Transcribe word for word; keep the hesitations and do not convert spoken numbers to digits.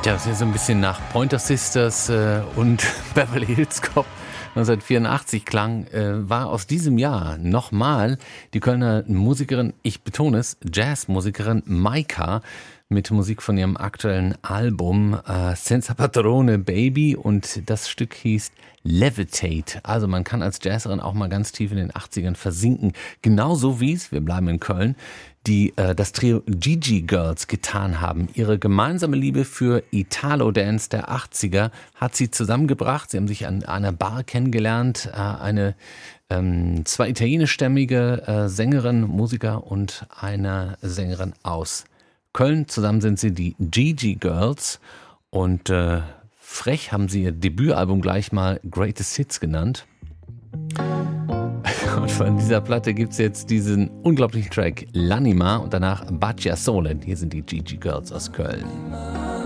Ja, das ist ja so ein bisschen nach Pointer Sisters äh, und Beverly Hills Cop neunzehnhundertvierundachtzig klang, äh, war aus diesem Jahr nochmal die Kölner Musikerin, ich betone es, Jazzmusikerin Maika mit Musik von ihrem aktuellen Album äh, Senza Patrone Baby, und das Stück hieß Levitate. Also man kann als Jazzerin auch mal ganz tief in den achtzigern versinken. Genauso wie es, wir bleiben in Köln, die äh, das Trio Gigi Girls getan haben. Ihre gemeinsame Liebe für Italo-Dance der achtziger hat sie zusammengebracht. Sie haben sich an einer Bar kennengelernt. Äh, eine ähm, zwei italienischstämmige äh, Sängerin, Musiker und eine Sängerin aus Köln. Zusammen sind sie die Gigi Girls, und äh, frech haben sie ihr Debütalbum gleich mal Greatest Hits genannt. Und von dieser Platte gibt es jetzt diesen unglaublichen Track L'Anima und danach Bacia Sole. Hier sind die Gigi Girls aus Köln.